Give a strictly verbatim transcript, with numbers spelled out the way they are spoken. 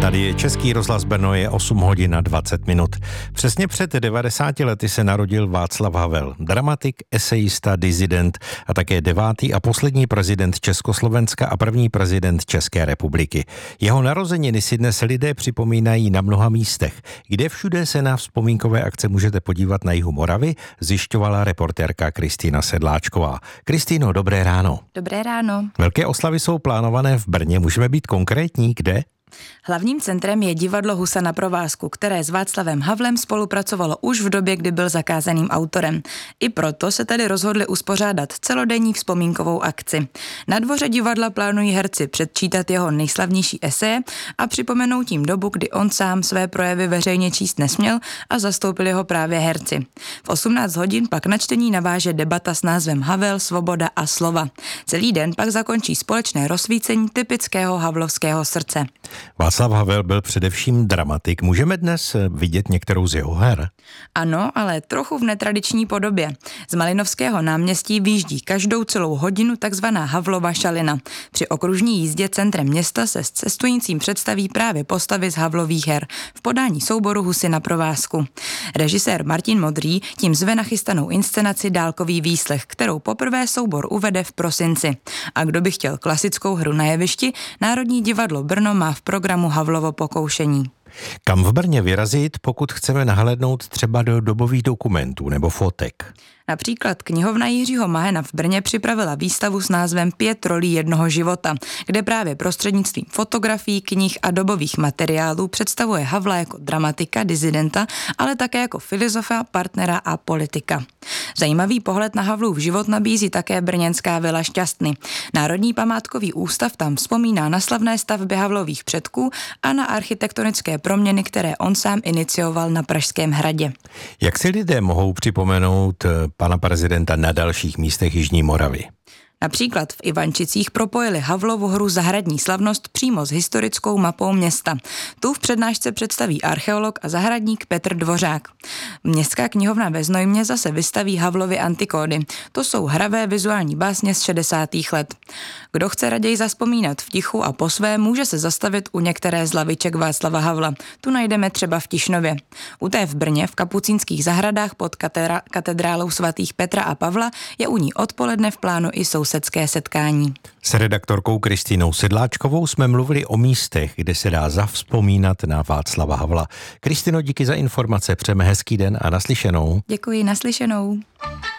Tady je Český rozhlas Brno, je osm hodin a dvacet minut. Přesně před devadesáti lety se narodil Václav Havel, dramatik, esejista, disident a také devátý a poslední prezident Československa a první prezident České republiky. Jeho narozeniny si dnes lidé připomínají na mnoha místech. Kde všude se na vzpomínkové akce můžete podívat na jihu Moravy, zjišťovala reportérka Kristýna Sedláčková. Kristýno, dobré ráno. Dobré ráno. Velké oslavy jsou plánované v Brně, můžeme být konkrétní, kde? Hlavním centrem je divadlo Husa na provázku, které s Václavem Havlem spolupracovalo už v době, kdy byl zakázaným autorem. I proto se tedy rozhodli uspořádat celodenní vzpomínkovou akci. Na dvoře divadla plánují herci předčítat jeho nejslavnější eseje a připomenout tím dobu, kdy on sám své projevy veřejně číst nesměl a zastoupili ho právě herci. V osmnáct hodin pak na čtení naváže debata s názvem Havel, svoboda a slova. Celý den pak zakončí společné rozsvícení typického havlovského srdce. Václav Havel byl především dramatik. Můžeme dnes vidět některou z jeho her? Ano, ale trochu v netradiční podobě. Z Malinovského náměstí vyjíždí každou celou hodinu takzvaná Havlova šalina. Při okružní jízdě centrem města se s cestujícím představí právě postavy z Havlových her v podání souboru Husy na provázku. Režisér Martin Modrý tím zve na chystanou inscenaci Dálkový výslech, kterou poprvé soubor uvede v prosinci. A kdo by chtěl klasickou hru na jevišti, Národní divadlo Brno má v programu Havlovo pokoušení. Kam v Brně vyrazit, pokud chceme nahlédnout třeba do dobových dokumentů nebo fotek? Například knihovna Jiřího Mahena v Brně připravila výstavu s názvem Pět rolí jednoho života, kde právě prostřednictvím fotografií, knih a dobových materiálů představuje Havla jako dramatika, disidenta, ale také jako filozofa, partnera a politika. Zajímavý pohled na Havlův život nabízí také brněnská vila Šťastny. Národní památkový ústav tam vzpomíná na slavné stavby Havlových předků a na architektonické proměny, které on sám inicioval na Pražském hradě. Jak si lidé mohou připomenout pana prezidenta na dalších místech Jižní Moravy? Například v Ivančicích propojili Havlovu hru Zahradní slavnost přímo s historickou mapou města. Tu v přednášce představí archeolog a zahradník Petr Dvořák. Městská knihovna ve Znojmě zase vystaví Havlovy antikódy. To jsou hravé vizuální básně z šedesátých let. Kdo chce raději zavzpomínat v tichu a po své, může se zastavit u některé z laviček Václava Havla. Tu najdeme třeba v Tišnově. U té v Brně v Kapucínských zahradách pod katedra- katedrálou svatých Petra a Pavla je u ní odpoledne v plánu i sousedské setkání. S redaktorkou Kristýnou Sedláčkovou jsme mluvili o místech, kde se dá zavzpomínat na Václava Havla. Kristýno, díky za informace, přejeme hezký den a naslyšenou. Děkuji, naslyšenou.